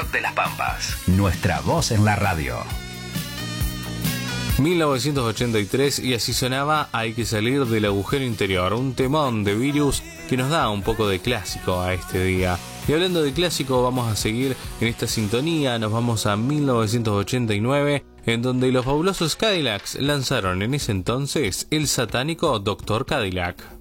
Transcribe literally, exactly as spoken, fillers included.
de las Pampas. Nuestra voz en la radio. mil novecientos ochenta y tres, y así sonaba Hay que salir del agujero interior, un temón de Virus que nos da un poco de clásico a este día. Y hablando de clásico, vamos a seguir en esta sintonía, nos vamos a mil novecientos ochenta y nueve, en donde los fabulosos Cadillacs lanzaron en ese entonces el satánico Doctor Cadillac.